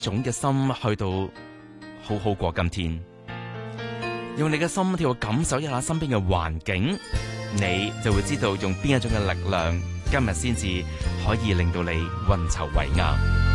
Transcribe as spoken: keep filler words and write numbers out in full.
種嘅心去到好好過今天，用你嘅心跳感受一下身邊嘅環境，你就會知道用邊一種嘅力量，今日先至可以令到你運籌帷幄。